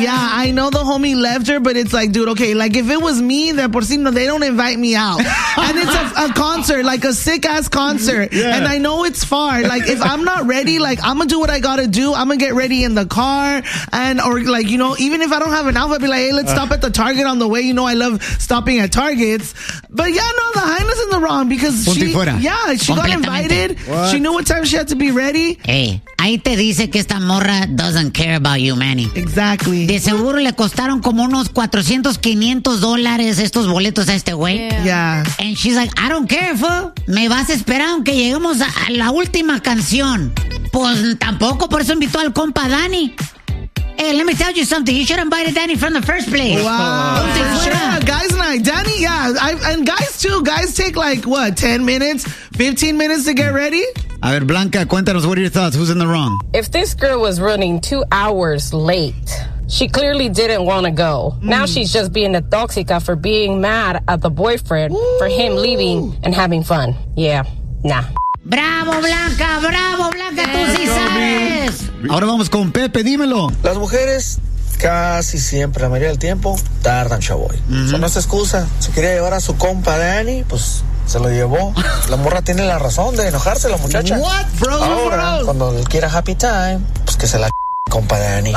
Yeah, I know the homie left her, but it's like, dude, okay, like if it was me, de por sí, no, they don't invite me out. And it's a concert, like a sick-ass concert. Yeah. And I know it's far. Like, if I'm not ready, like, I'm going to do what I got to do. I'm going to get ready in the car. Or like, you know, even if I don't have an outfit, I'd be like, hey, let's stop at the Target on the way. You know, I love stopping at Targets. But yeah, no, the Jaina's in the wrong because she got invited. What? She knew what time she had to be ready. Hey, ahí te dice que esta morra doesn't care about you, Manny. Exactly. De seguro le costaron como unos $400, $500 estos boletos a este güey. Yeah. And she's like, I don't care, fool. Me vas a esperar aunque lleguemos a la última canción. Pues tampoco, por eso invitó al compa Danny. Hey, let me tell you something. You should have invited Danny from the first place. Wow. Yeah, guys night. Danny, yeah. And guys, too. Guys take like, what, 10 minutes, 15 minutes to get ready? A ver, Blanca, cuéntanos, what are your thoughts? Who's in the wrong? If this girl was running 2 hours late, she clearly didn't want to go. Now she's just being a toxica for being mad at the boyfriend for him leaving and having fun. Yeah, nah. ¡Bravo, Blanca! ¡Bravo, Blanca! ¡Tú sí sabes! Ahora vamos con Pepe, dímelo. Las mujeres casi siempre, la mayoría del tiempo, tardan, chavoy. Eso no es excusa. Si quería llevar a su compa Danny, pues se lo llevó. La morra tiene la razón de enojarse, la muchacha. What, bro? Ahora, cuando él quiera happy time, pues que se la compa Danny.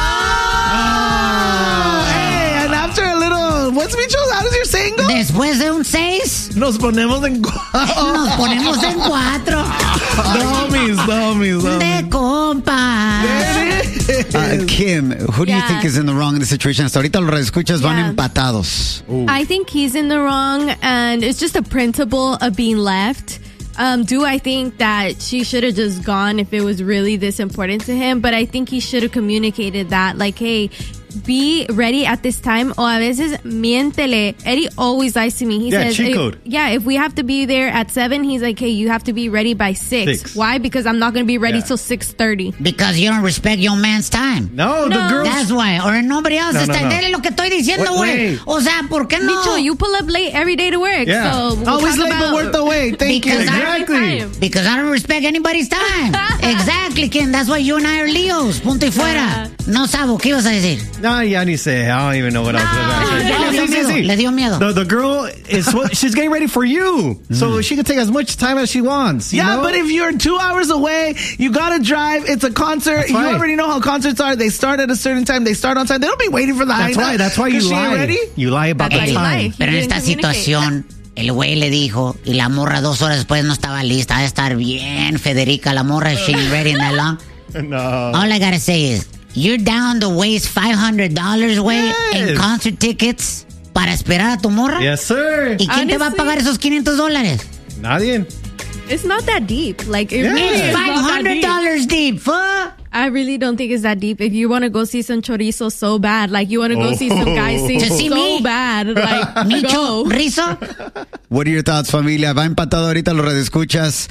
Hey, and after a little, what's Michos? How does your saying go? Después de un 6, nos ponemos en 4. Nos ponemos en 4. The homies. De compa. Kim, who do you think is in the wrong in this situation? Hasta ahorita los radioescuchas van empatados. I think he's in the wrong, and it's just a principle of being left. Do I think that she should have just gone if it was really this important to him? But I think he should have communicated that, like, hey, be ready at this time. O a veces, miéntele. Eddie always lies to me. He says, cheat code. If we have to be there at 7, he's like, hey, you have to be ready by 6. Why? Because I'm not going to be ready till 6:30. Because you don't respect your man's time. No, the girls. That's why. Or nobody else is time. Dele lo que estoy diciendo, güey. O sea, ¿por qué no? Micho, you pull up late every day to work. Yeah. So we'll always late but worth the wait. Thank you. Exactly. Because I don't respect anybody's time. Exactly, Kim. That's why you and I are Leos. Punto y fuera. No sabo, ¿qué ibas a decir? No, ya ni sé. I don't even know what else was going to say. Le dio miedo. The girl she's getting ready for you, so she can take as much time as she wants. You know? But if you're 2 hours away, you gotta drive. It's a concert. You already know how concerts are. They start at a certain time. They start on time. They don't be waiting for the Jaina. That's why you lie. Ready? You lie about the time. Pero en esta situación, el güey le dijo, y la morra 2 horas después no estaba lista. Ha de estar bien, Federica. La morra, she ain't ready in that long. No. All I gotta say is, you're down to waste $500, güey, en concert tickets para esperar a tu morra. Yes, sir. ¿Y quién te va a pagar esos $500? Nadie. It's not that deep. Like, it's $500 deep, fuck. I really don't think it's that deep. If you want to go see some chorizo so bad, like you want to go see some guys sing so bad, like Micho, Rizo. What are your thoughts, familia? Va empatado ahorita los radioescuchas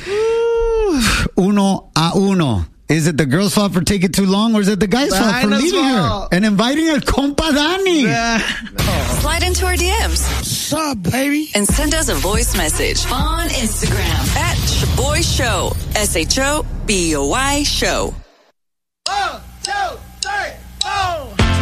1-1. Is it the girl's fault for taking too long, or is it the guy's fault for leaving her and inviting her compa Danny? Slide into our DMs. What's up, baby? And send us a voice message on Instagram at Shoboy Show. SHOBOY Show.